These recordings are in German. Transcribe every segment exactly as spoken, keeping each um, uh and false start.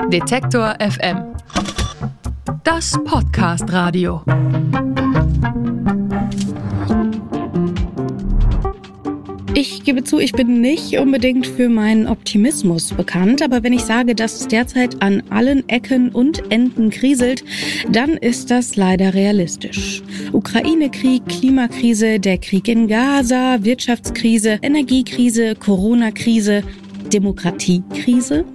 Detektor F M. Das Podcast-Radio. Ich gebe zu, ich bin nicht unbedingt für meinen Optimismus bekannt, aber wenn ich sage, dass es derzeit an allen Ecken und Enden kriselt, dann ist das leider realistisch. Ukraine-Krieg, Klimakrise, der Krieg in Gaza, Wirtschaftskrise, Energiekrise, Corona-Krise, Demokratiekrise.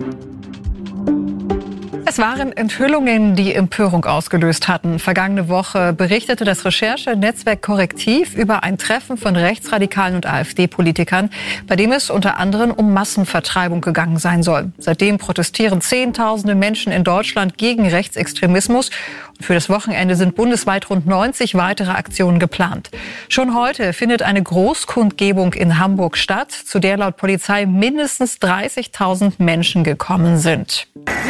Es waren Enthüllungen, die Empörung ausgelöst hatten. Vergangene Woche berichtete das Recherchenetzwerk Korrektiv über ein Treffen von Rechtsradikalen und AfD-Politikern, bei dem es unter anderem um Massenvertreibung gegangen sein soll. Seitdem protestieren Zehntausende Menschen in Deutschland gegen Rechtsextremismus. Und für das Wochenende sind bundesweit rund neunzig weitere Aktionen geplant. Schon heute findet eine Großkundgebung in Hamburg statt, zu der laut Polizei mindestens dreißigtausend Menschen gekommen sind.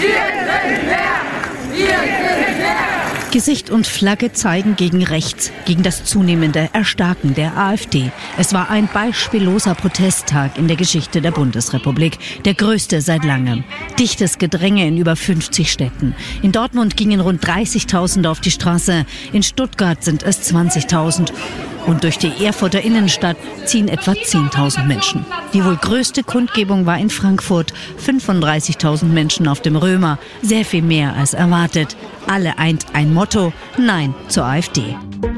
Gesicht und Flagge zeigen gegen rechts, gegen das zunehmende Erstarken der AfD. Es war ein beispielloser Protesttag in der Geschichte der Bundesrepublik, der größte seit langem. Dichtes Gedränge in über fünfzig Städten. In Dortmund gingen rund dreißigtausend auf die Straße, in Stuttgart sind es zwanzigtausend. Und durch die Erfurter Innenstadt ziehen etwa zehntausend Menschen. Die wohl größte Kundgebung war in Frankfurt. fünfunddreißigtausend Menschen auf dem Römer. Sehr viel mehr als erwartet. Alle eint ein Motto: Nein zur AfD.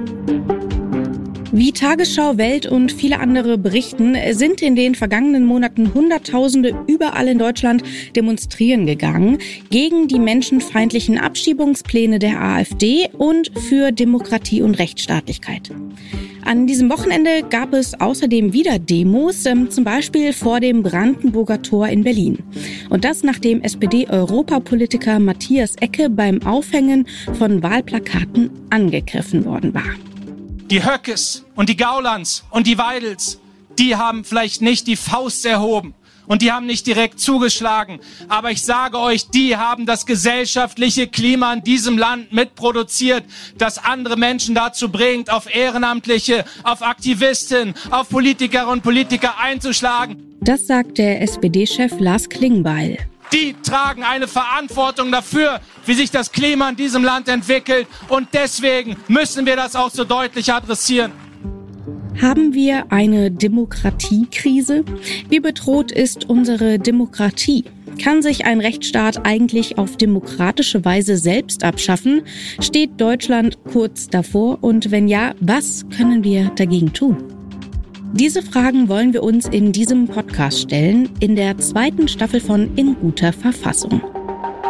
Wie Tagesschau, Welt und viele andere berichten, sind in den vergangenen Monaten Hunderttausende überall in Deutschland demonstrieren gegangen gegen die menschenfeindlichen Abschiebungspläne der AfD und für Demokratie und Rechtsstaatlichkeit. An diesem Wochenende gab es außerdem wieder Demos, ähm, zum Beispiel vor dem Brandenburger Tor in Berlin. Und das, nachdem S P D-Europapolitiker Matthias Ecke beim Aufhängen von Wahlplakaten angegriffen worden war. Die Höckes und die Gaulands und die Weidels, die haben vielleicht nicht die Faust erhoben und die haben nicht direkt zugeschlagen. Aber ich sage euch, die haben das gesellschaftliche Klima in diesem Land mitproduziert, das andere Menschen dazu bringt, auf Ehrenamtliche, auf Aktivisten, auf Politikerinnen und Politiker einzuschlagen. Das sagt der S P D-Chef Lars Klingbeil. Die tragen eine Verantwortung dafür, wie sich das Klima in diesem Land entwickelt. Und deswegen müssen wir das auch so deutlich adressieren. Haben wir eine Demokratiekrise? Wie bedroht ist unsere Demokratie? Kann sich ein Rechtsstaat eigentlich auf demokratische Weise selbst abschaffen? Steht Deutschland kurz davor? Und wenn ja, was können wir dagegen tun? Diese Fragen wollen wir uns in diesem Podcast stellen, in der zweiten Staffel von In guter Verfassung.